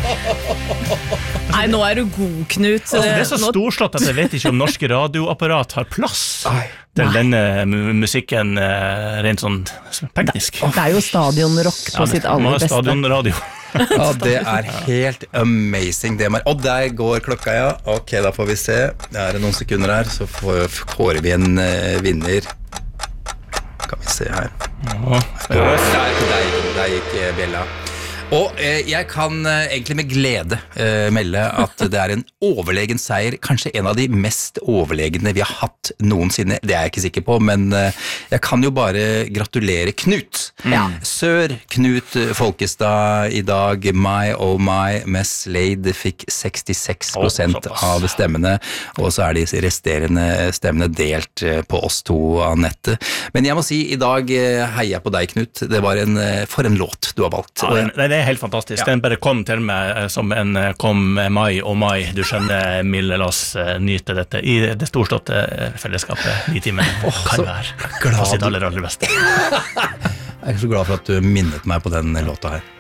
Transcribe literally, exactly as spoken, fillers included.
Nei, nå er du god, Knut. Altså, det er så storslått at jeg vet ikke om norske radioapparat har plass Ai. til denne mu- musikken eh, rent sånn teknisk. Det er jo stadionrock på Ja, det sitt aller må ha beste. stadionradio. Ja, det er helt amazing det, Mar. Og der går klokka, ja. Ok, da får vi se. Det er noen sekunder her, så får, kårer vi en uh, vinner. Kan vi se her. Ja, Der, der, der gikk eh, bjella. Og eh, jeg kan eh, egentlig med glede eh, melde at det er en overlegen seier, kanskje en av de mest overlegne vi har hatt noensinne, det er jeg ikke sikker på, men eh, jeg kan jo bare gratulere Knut. Ja. Sør Knut Folkestad i dag, My Oh My med Slade fikk sekstiseks prosent Å, såpass. av stemmene, og så er de resterende stemmene delt eh, på oss to, Annette. Men jeg må si, i dag eh, heier jeg på deg, Knut. Det var en, eh, for en låt du har valgt. Ja, Og- den- det er helt fantastisk. Ja. Den bare kom til meg eh, som en eh, kom mai og mai. Du skjønner, Mille, la oss eh, nyte dette i det storslåtte eh, fellesskapet de timene kan så være glad på sitt du- aller, aller beste. Jeg er så glad for at du minnet meg på den låta her.